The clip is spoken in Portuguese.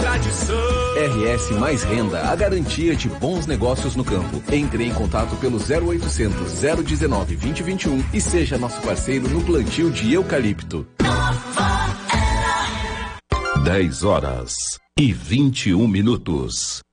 tradição. RS Mais Renda, a garantia de bons negócios no campo. Entre em contato pelo 0800 019 2021 e seja nosso parceiro no plantio de eucalipto. 10 horas e 21 minutos.